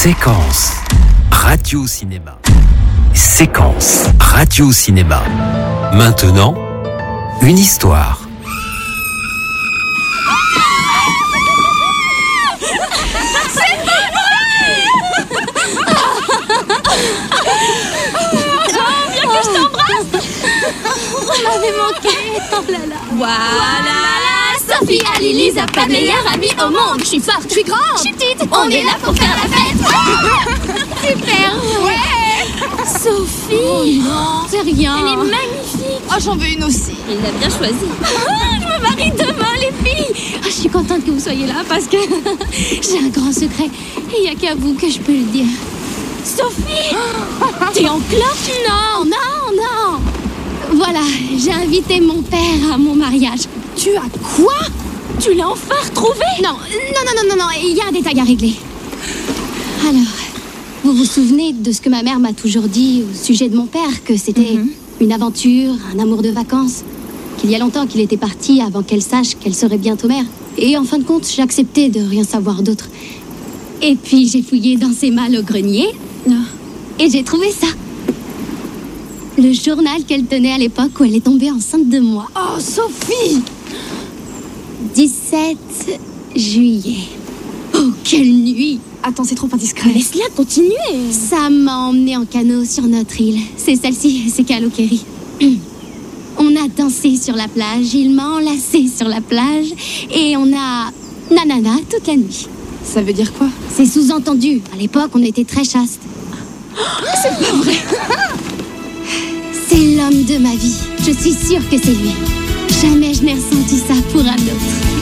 Séquence radio-cinéma. Séquence radio-cinéma. Maintenant, une histoire. On m'avait manqué, oh là là. Voilà, Sophie, Ali, Lisa, pas de meilleure amie au monde. Je suis forte, je suis grande, je suis petite. On est là pour faire la fête. Super, ouais. Sophie, Oh non, c'est rien. elle est magnifique. Oh, j'en veux une aussi. Il l'a bien choisi. Je me marie demain, les filles. Je suis contente que vous soyez là parce que j'ai un grand secret. Et il n'y a qu'à vous que je peux le dire. Sophie, t'es en clope? Non, non, non. Voilà, j'ai invité mon père à mon mariage. Tu as quoi? Tu l'as enfin retrouvé? Non, il y a un détail à régler. Alors, vous vous souvenez de ce que ma mère m'a toujours dit au sujet de mon père, que c'était une aventure, un amour de vacances, qu'il y a longtemps qu'il était parti avant qu'elle sache qu'elle serait bientôt mère. Et en fin de compte, j'ai accepté de rien savoir d'autre. Et puis j'ai fouillé dans ses malles au grenier, et j'ai trouvé ça. Le journal qu'elle tenait à l'époque où elle est tombée enceinte de moi. Oh, Sophie! 17 juillet. Oh, quelle nuit! Attends, c'est trop indiscret. Laisse-la continuer. Ça m'a emmenée en canot sur notre île. C'est celle-ci, c'est Calo Kerry. On a dansé sur la plage, il m'a enlacée sur la plage, et on a nanana toute la nuit. Ça veut dire quoi? C'est sous-entendu. À l'époque, on était très chaste. C'est pas vrai. C'est l'homme de ma vie. Je suis sûre que c'est lui. Jamais je n'ai ressenti ça pour un autre.